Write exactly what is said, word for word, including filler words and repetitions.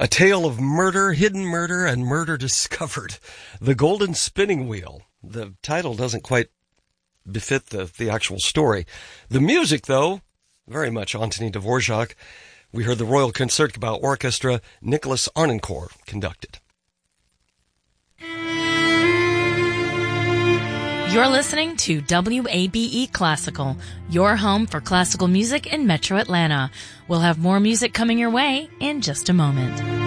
A tale of murder, hidden murder, and murder discovered. The Golden Spinning Wheel. The title doesn't quite befit the, the actual story. The music, though, very much Antoni Dvorak. We heard the Royal Concertgebouw Orchestra, Nicholas Arnoncourt conducted. You're listening to W A B E Classical, your home for classical music in Metro Atlanta. We'll have more music coming your way in just a moment.